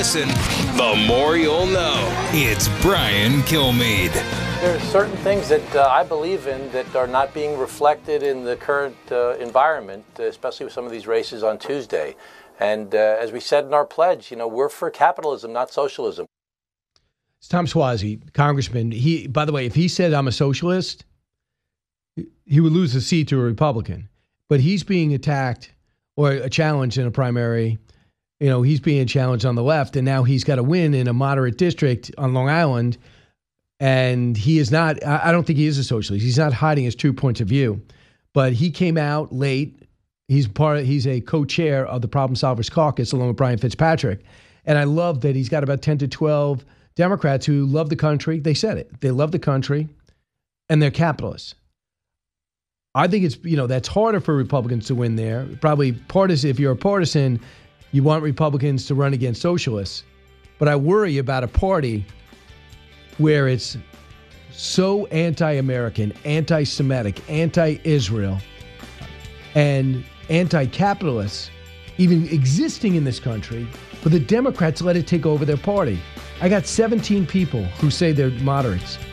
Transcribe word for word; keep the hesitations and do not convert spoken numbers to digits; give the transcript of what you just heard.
listen, the more you'll know. It's Brian Kilmeade. There are certain things that uh, I believe in that are not being reflected in the current uh, environment, uh, especially with some of these races on Tuesday. And uh, as we said in our pledge, you know, we're for capitalism, not socialism. It's Tom Suozzi, congressman. He, by the way, if he said I'm a socialist, he would lose the seat to a Republican. But he's being attacked or a challenge in a primary. You know, he's being challenged on the left, and now he's got to win in a moderate district on Long Island. And he is not, I don't think he is a socialist. He's not hiding his true points of view. But he came out late. He's part of, he's a co-chair of the Problem Solvers Caucus along with Brian Fitzpatrick. And I love that he's got about ten to twelve Democrats who love the country. They said it. They love the country, and they're capitalists. I think it's, you know, that's harder for Republicans to win there. Probably partisan, if you're a partisan, you want Republicans to run against socialists. But I worry about a party where it's so anti-American, anti-Semitic, anti-Israel, and anti-capitalist, even existing in this country, but the Democrats let it take over their party. I got seventeen people who say they're moderates.